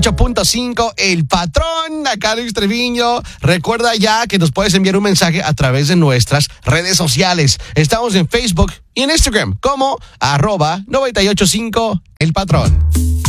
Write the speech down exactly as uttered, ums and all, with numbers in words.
ocho punto cinco, El Patrón, acá Luis Treviño. Recuerda ya que nos puedes enviar un mensaje a través de nuestras redes sociales. Estamos en Facebook y en Instagram como arroba noventa y ocho punto cinco El Patrón.